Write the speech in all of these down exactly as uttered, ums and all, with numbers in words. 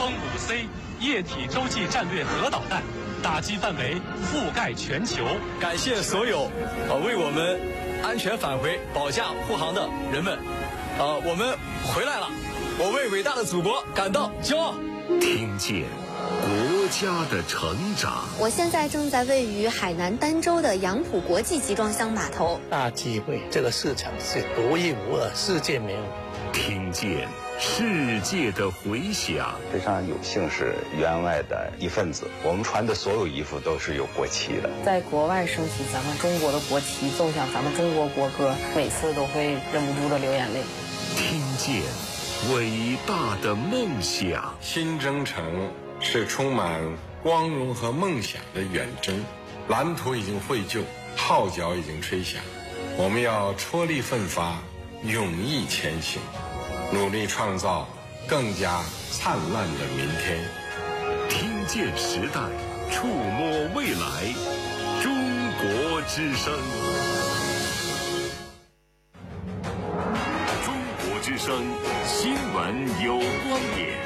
轰五 C 液体洲际战略核导弹，打击范围覆盖全球。 感谢所有呃为我们安全返回、保驾护航的人们。呃，我们回来了，我为伟大的祖国感到骄傲。 听见国家的成长。 我现在正在位于海南儋州的杨浦国际集装箱码头。 大机会，这个市场是独一无二，世界没有。 听见世界的回响。 非常有幸是员外的一份子，我们穿的所有衣服都是有国旗的。 在国外升起咱们中国的国旗，奏响咱们中国国歌，每次都会忍不住的流眼泪。 听见伟大的梦想。 新征程是充满光荣和梦想的远征，蓝图已经绘就，号角已经吹响，我们要踔厉奋发，勇毅前行，努力创造更加灿烂的明天。 听见时代，触摸未来，中国之声。中国之声新闻有观点。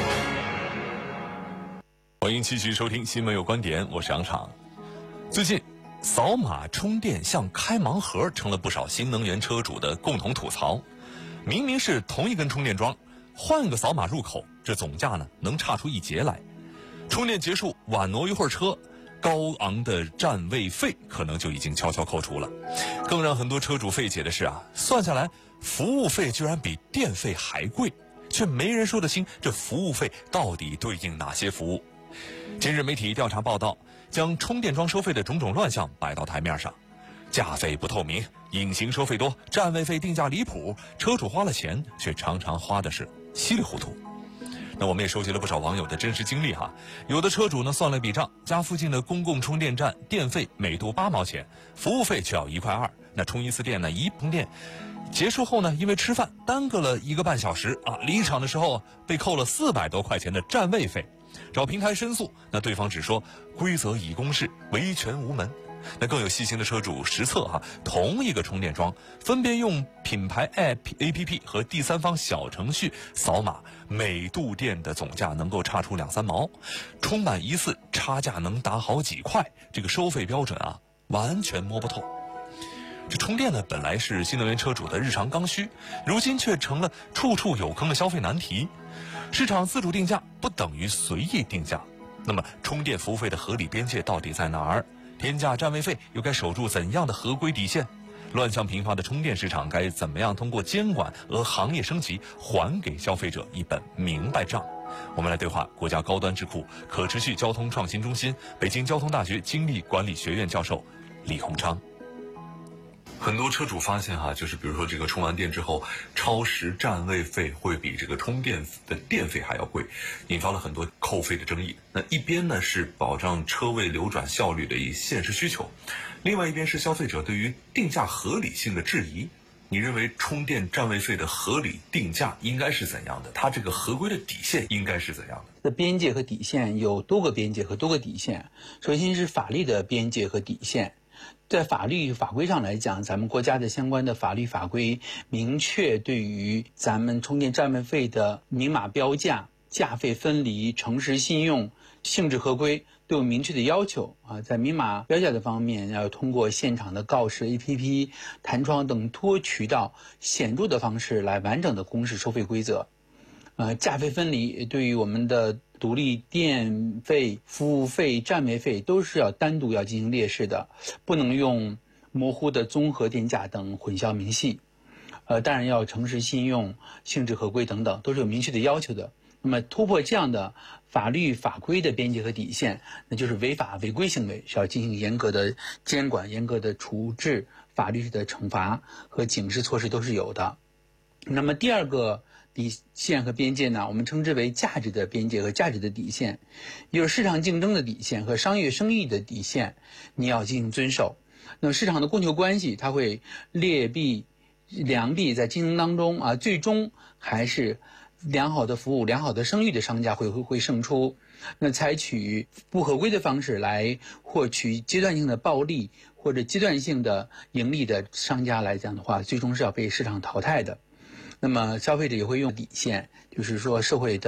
欢迎继续收听新闻有观点，我是杨昶。最近扫码充电像开盲盒成了不少新能源车主的共同吐槽。明明是同一根充电桩，换个扫码入口，这总价呢能差出一截来。充电结束晚挪一会儿车，高昂的占位费可能就已经悄悄扣除了。更让很多车主费解的是啊，算下来服务费居然比电费还贵，却没人说得清这服务费到底对应哪些服务。今日媒体调查报道，将充电桩收费的种种乱象摆到台面上，价费不透明，隐形收费多，占位费定价离谱，车主花了钱却常常花的是稀里糊涂。那我们也收集了不少网友的真实经历哈，有的车主呢算了笔账，家附近的公共充电站电费每度八毛钱，服务费却要一块二，那充一次电呢，一充电结束后呢，因为吃饭耽搁了一个半小时啊，离场的时候被扣了四百多块钱的占位费。找平台申诉，那对方只说规则已公示，维权无门。那更有细心的车主实测哈、啊，同一个充电桩分别用品牌 App A P P 和第三方小程序扫码，每度电的总价能够差出两三毛，充满一次差价能打好几块，这个收费标准啊完全摸不透。这充电呢本来是新能源车主的日常刚需，如今却成了处处有坑的消费难题。市场自主定价不等于随意定价，那么充电服务费的合理边界到底在哪儿？天价占位费又该守住怎样的合规底线？乱象频发的充电市场该怎么样通过监管和行业升级还给消费者一本明白账？我们来对话国家高端智库可持续交通创新中心北京交通大学精力管理学院教授李洪昌。很多车主发现哈，就是比如说这个充完电之后，超时占位费会比这个充电的电费还要贵，引发了很多扣费的争议。那一边呢是保障车位流转效率的一现实需求，另外一边是消费者对于定价合理性的质疑。你认为充电占位费的合理定价应该是怎样的？它这个合规的底线应该是怎样的？ 的边界和底线有多个边界和多个底线。首先是法律的边界和底线。在法律法规上来讲，咱们国家的相关的法律法规明确对于咱们充电占位费的明码标价、价费分离、诚实信用、性质合规都有明确的要求啊。在明码标价的方面，要通过现场的告示、A P P、弹窗等多渠道显著的方式来完整的公示收费规则。呃，价费分离对于我们的独立电费、服务费、占位费都是要单独要进行列示的，不能用模糊的综合电价等混淆明细。呃，当然要诚实信用、性质合规等等，都是有明确的要求的。那么突破这样的法律法规的边界和底线，那就是违法违规行为，需要进行严格的监管、严格的处置，法律的惩罚和警示措施都是有的。那么第二个底线和边界呢，我们称之为价值的边界和价值的底线，也就是市场竞争的底线和商业生意的底线，你要进行遵守。那么市场的供求关系，它会劣币良币，在竞争当中啊，最终还是良好的服务、良好的声誉的商家会会会胜出。那采取不合规的方式来获取阶段性的暴利或者阶段性的盈利的商家来讲的话，最终是要被市场淘汰的。那么消费者也会用底线，就是说社会的